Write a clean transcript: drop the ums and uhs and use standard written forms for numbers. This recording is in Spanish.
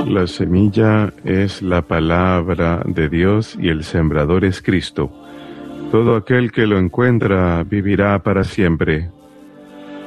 La semilla es la palabra de Dios y el sembrador es Cristo. Todo aquel que lo encuentra vivirá para siempre.